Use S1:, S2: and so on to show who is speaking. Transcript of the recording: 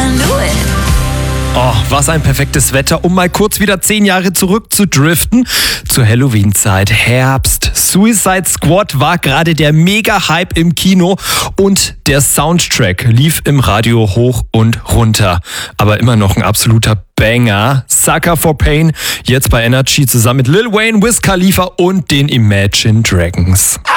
S1: can do it.
S2: Oh, was ein perfektes Wetter, um mal kurz wieder 10 Jahre zurück zu driften. Zur Halloween-Zeit, Herbst. Suicide Squad war gerade der Mega-Hype im Kino und der Soundtrack lief im Radio hoch und runter. Aber immer noch ein absoluter Banger. Sucker for Pain, jetzt bei Energy zusammen mit Lil Wayne, Wiz Khalifa und den Imagine Dragons.